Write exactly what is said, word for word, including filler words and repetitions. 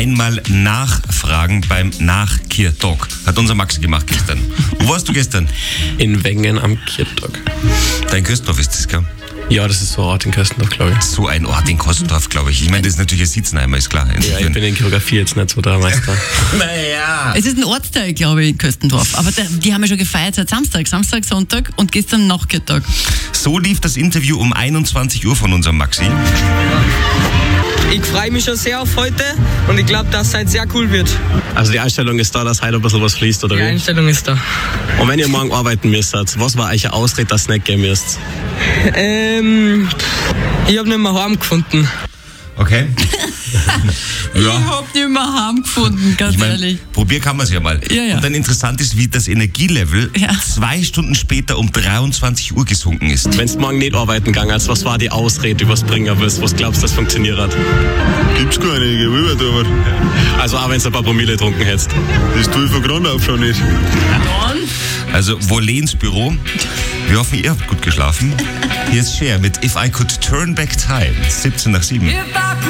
einmal nachfragen beim Nach-Kirtag. Hat unser Max gemacht gestern. Wo warst du gestern? In Wengen am Kirtag. Dein Köstendorf ist das, gell? Ja, das ist so ein Ort in Köstendorf, glaube ich. So ein Ort in Köstendorf, glaube ich. Ich meine, das ist natürlich ein Sitzenheimer, ist klar. Ja, ich bin in Geografie jetzt nicht so der Meister. Naja. Es ist ein Ortsteil, glaube ich, in Köstendorf. Aber der, die haben ja schon gefeiert seit Samstag, Samstag, Sonntag und gestern Nachmittag. So lief das Interview um einundzwanzig Uhr von unserem Maxi. Ich freue mich schon sehr auf heute und ich glaube, dass es heute sehr cool wird. Also die Einstellung ist da, dass heute ein bisschen was fließt, oder Die wie? Einstellung ist da. Und wenn ihr morgen arbeiten müsstet, was war euch eine Ausrede, dass ihr nicht gehen müsst? Ähm, ich habe nicht mehr heim gefunden. Okay. Ich Ja. hab nicht mehr heimgefunden, ganz Ich mein, ehrlich. probieren kann man es ja mal. Ja, ja. Und dann interessant ist, wie das Energielevel Ja. zwei Stunden später um dreiundzwanzig Uhr gesunken ist. Wenn du morgen nicht arbeiten gegangen hast, was war die Ausrede, die was bringen willst? Was glaubst du, das funktioniert hat? Gibt's gar nicht, ich will nicht, aber Also auch wenn du ein paar Promille getrunken hättest. das tue ich von Grund auf schon nicht. Also, Wolle ins Büro. Wir hoffen, ihr habt gut geschlafen. Hier ist Cher mit If I Could Turn Back Time. siebzehn nach sieben.